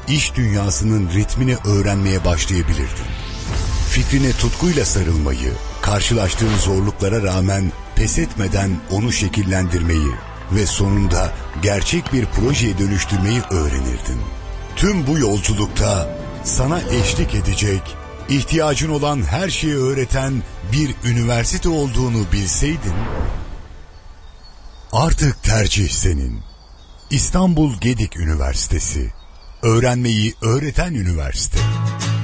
iş dünyasının ritmini öğrenmeye başlayabilirdin. Fikrine tutkuyla sarılmayı, karşılaştığın zorluklara rağmen pes etmeden onu şekillendirmeyi ve sonunda gerçek bir projeye dönüştürmeyi öğrenirdin. Tüm bu yolculukta sana eşlik edecek, ihtiyacın olan her şeyi öğreten bir üniversite olduğunu bilseydin, artık tercih senin. İstanbul Gedik Üniversitesi, öğrenmeyi öğreten üniversite.